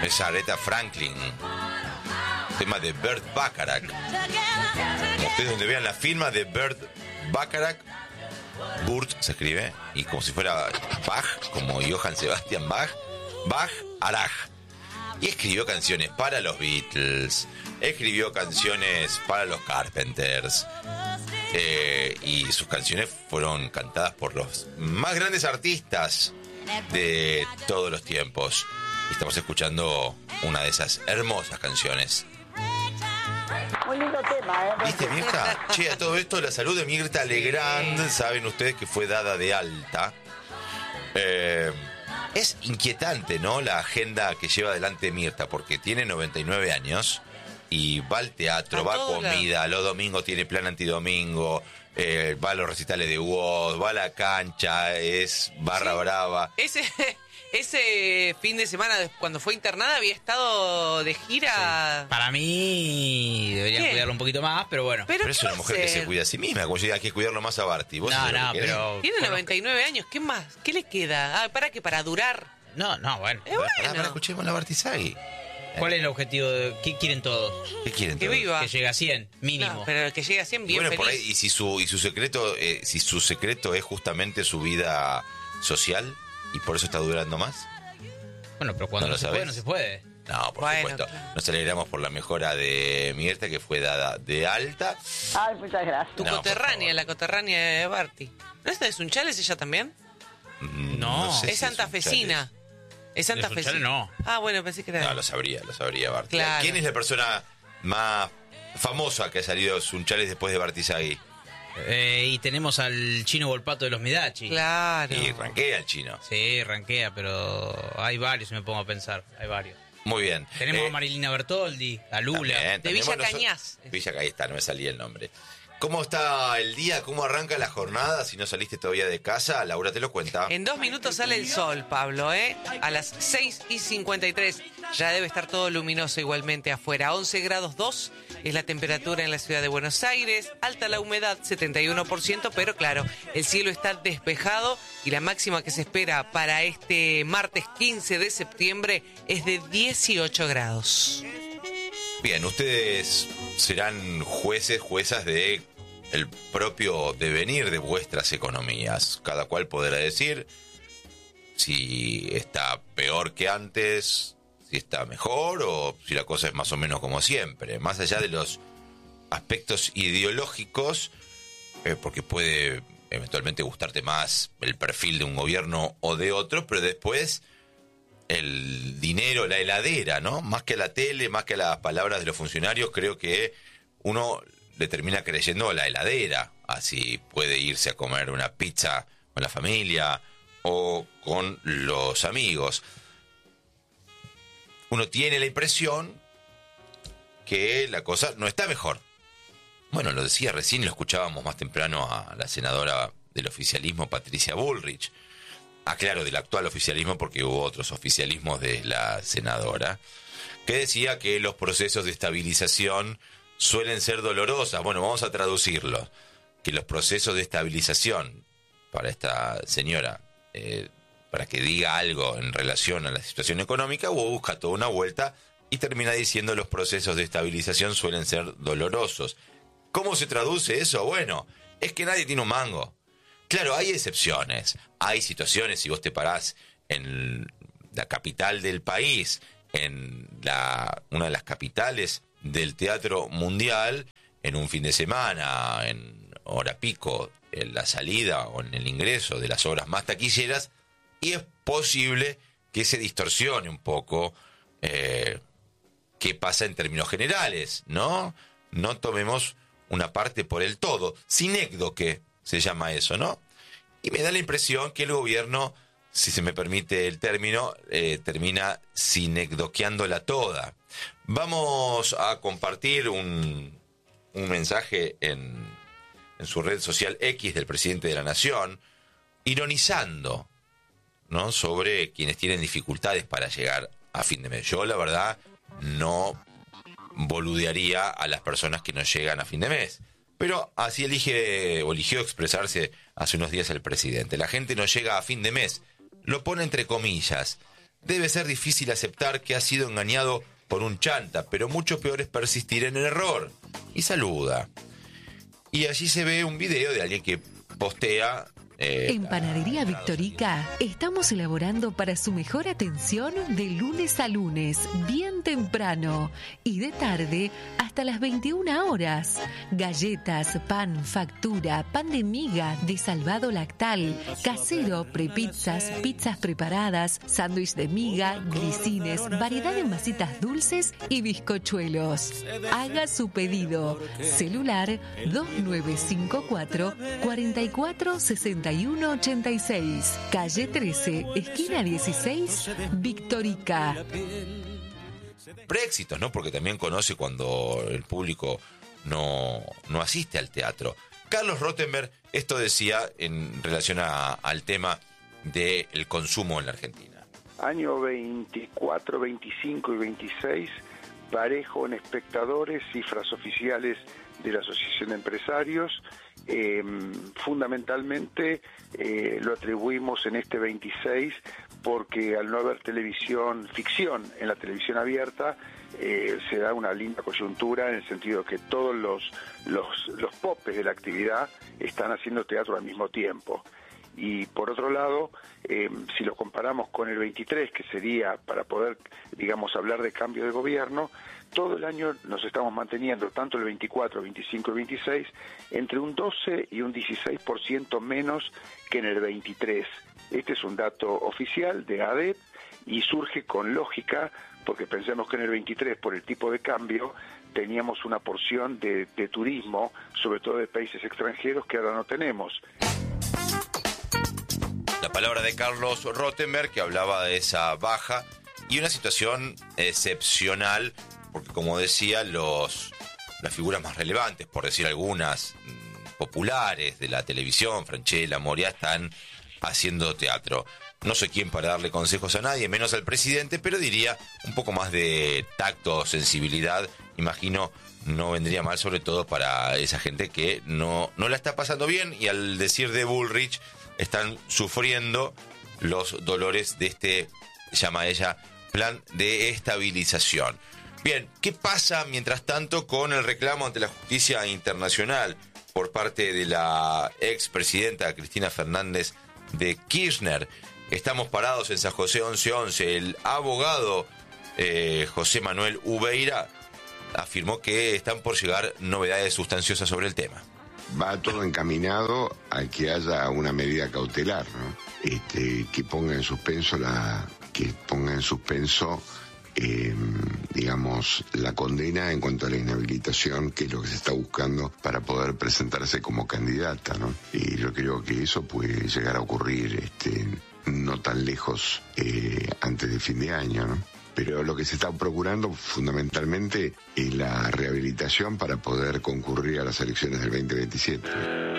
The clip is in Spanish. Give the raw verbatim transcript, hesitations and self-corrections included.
Es Aretha Franklin. Tema de Burt Bacharach. Ustedes donde vean la firma de Burt Bacharach, Burt se escribe, y como si fuera Bach, como Johann Sebastian Bach, Bach Arach. Y escribió canciones para los Beatles, escribió canciones para los Carpenters, eh, y sus canciones fueron cantadas por los más grandes artistas de todos los tiempos. Y estamos escuchando una de esas hermosas canciones. Muy lindo tema, ¿eh? ¿Viste, Mirta? Che, a todo esto, la salud de Mirta Legrand, saben ustedes que fue dada de alta. Eh... Es inquietante, ¿no?, la agenda que lleva adelante Mirta, porque tiene noventa y nueve años y va al teatro, a va a comida, la... los domingos tiene plan antidomingo, eh, va a los recitales de Woz, va a la cancha, es barra sí. brava. Ese, ese fin de semana, cuando fue internada, había estado de gira. Sí. Para mí deberían ¿Qué? cuidarlo un poquito más, pero bueno. Pero, pero es una mujer que se cuida a sí misma, como si hay que cuidarlo más a Barty. ¿Vos no, no, pero... Tiene noventa y nueve años, ¿qué más? ¿Qué le queda? Ah, ¿para qué? ¿Para durar? No, no, bueno. Eh, bueno. Pará, pará, escuchemos la Bartizagui. ¿Cuál es el objetivo? De, ¿Qué quieren todos? ¿Qué quieren que todos? viva. Que llegue a cien, mínimo. No, pero que llegue a cien bien bueno, feliz. Por ahí, y si su, y su secreto, eh, si su secreto es justamente su vida social, y por eso está durando más. Bueno, pero cuando ¿No, no se puede, no se puede. No, por bueno, supuesto. claro. Nos alegramos por la mejora de Mirta, que fue dada de alta. Ay, muchas gracias. Tu No, coterránea, la coterránea de Barty. ¿No es de Sunchales ella también? Mm, No. sé Es si santafesina. Es santafesina. Sunchales no. Ah, bueno, pensé que era. No, lo sabría, lo sabría Barty. Claro. ¿Quién es la persona más famosa que ha salido de Sunchales después de Bartizagui? Eh, y tenemos al Chino Volpato de los Midachi. Claro. Y ranquea el chino. Sí, ranquea, pero hay varios, me pongo a pensar. Hay varios. Muy bien. Tenemos Eh, a Marilina Bertoldi, a Lula. también, De también, Villa bueno, Cañas. so- Villa Cañas, está, no me salía el nombre. ¿Cómo está el día? ¿Cómo arranca la jornada? Si no saliste todavía de casa, Laura te lo cuenta. En dos minutos sale el sol, Pablo, ¿eh? A las seis y cincuenta y tres. Ya debe estar todo luminoso igualmente afuera. once grados dos es la temperatura en la ciudad de Buenos Aires. Alta la humedad, setenta y uno por ciento, pero claro, el cielo está despejado y la máxima que se espera para este martes quince de septiembre es de dieciocho grados. Bien, ustedes serán jueces, juezas de el propio devenir de vuestras economías. Cada cual podrá decir si está peor que antes, si está mejor o si la cosa es más o menos como siempre. Más allá de los aspectos ideológicos, eh, porque puede eventualmente gustarte más el perfil de un gobierno o de otro, pero después el dinero, la heladera, ¿no? Más que la tele, más que las palabras de los funcionarios, creo que uno le termina creyendo a la heladera. Así puede irse a comer una pizza con la familia o con los amigos. Uno tiene la impresión que la cosa no está mejor. Bueno, lo decía recién, lo escuchábamos más temprano a la senadora del oficialismo, Patricia Bullrich. Aclaro, del actual oficialismo, porque hubo otros oficialismos de la senadora, que decía que los procesos de estabilización suelen ser dolorosos. Bueno, vamos a traducirlo. Que los procesos de estabilización para esta señora, eh, para que diga algo en relación a la situación económica, busca toda una vuelta y termina diciendo los procesos de estabilización suelen ser dolorosos. ¿Cómo se traduce eso? Bueno, es que nadie tiene un mango. Claro, hay excepciones, hay situaciones, si vos te parás en la capital del país, en la una de las capitales del teatro mundial, en un fin de semana, en hora pico, en la salida o en el ingreso de las obras más taquilleras, y es posible que se distorsione un poco eh, qué pasa en términos generales, ¿no? No tomemos una parte por el todo, sinécdoque se llama eso, ¿no? Y me da la impresión que el gobierno, si se me permite el término, eh, termina sinecdoqueándola toda. Vamos a compartir un, un mensaje en, en su red social X del presidente de la Nación, ironizando, ¿no?, sobre quienes tienen dificultades para llegar a fin de mes. Yo, la verdad, no boludearía a las personas que no llegan a fin de mes. Pero así elige o eligió expresarse hace unos días el presidente. La gente no llega a fin de mes. Lo pone entre comillas. Debe ser difícil aceptar que ha sido engañado por un chanta, pero mucho peor es persistir en el error. Y saluda. Y allí se ve un video de alguien que postea... Eh, en Panadería Victorica estamos elaborando para su mejor atención de lunes a lunes, bien temprano, y de tarde hasta las veintiuna horas. Galletas, pan, factura, pan de miga, de salvado lactal, casero, prepizzas, pizzas preparadas, sándwich de miga, grisines, variedad de masitas dulces y bizcochuelos. Haga su pedido. Celular dos nueve cinco cuatro, cuatro cuatro seis uno ochenta y seis, calle trece, esquina dieciséis, Victorica. Préxitos, ¿no? Porque también conoce cuando el público no, no asiste al teatro. Carlos Rottenberg esto decía en relación a, al tema del consumo en la Argentina. Año veinticuatro, veinticinco y veintiséis, parejo en espectadores, cifras oficiales de la Asociación de Empresarios. Eh, fundamentalmente eh, lo atribuimos en este veintiséis porque al no haber televisión, ficción en la televisión abierta, eh, se da una linda coyuntura en el sentido que todos los, los, los popes de la actividad están haciendo teatro al mismo tiempo. Y por otro lado, eh, si lo comparamos con el veintitrés, que sería para poder, digamos, hablar de cambio de gobierno, todo el año nos estamos manteniendo, tanto el veinticuatro, veinticinco y veintiséis, entre un doce y un dieciséis por ciento menos que en el veintitrés. Este es un dato oficial de A D E P y surge con lógica, porque pensemos que en el veintitrés, por el tipo de cambio, teníamos una porción de, de turismo, sobre todo de países extranjeros, que ahora no tenemos. La palabra de Carlos Rottenberg, que hablaba de esa baja y una situación excepcional, porque como decía, los las figuras más relevantes, por decir algunas, populares de la televisión, Franchella, Moria, están haciendo teatro. No soy quien para darle consejos a nadie, menos al presidente, pero diría un poco más de tacto, sensibilidad, imagino, no vendría mal, sobre todo para esa gente que no, no la está pasando bien, y al decir de Bullrich, están sufriendo los dolores de este, llama ella, plan de estabilización. Bien, ¿qué pasa mientras tanto con el reclamo ante la justicia internacional por parte de la expresidenta Cristina Fernández de Kirchner? Estamos parados en San José once once. El abogado eh, José Manuel Ubeira afirmó que están por llegar novedades sustanciosas sobre el tema. Va todo encaminado a que haya una medida cautelar, ¿no? Este, que ponga en suspenso la, que ponga en suspenso, eh, digamos, la condena en cuanto a la inhabilitación, que es lo que se está buscando para poder presentarse como candidata, ¿no? Y yo creo que eso puede llegar a ocurrir, este, no tan lejos, eh, antes de fin de año, ¿no? Pero lo que se está procurando fundamentalmente es la rehabilitación para poder concurrir a las elecciones del veinte veintisiete.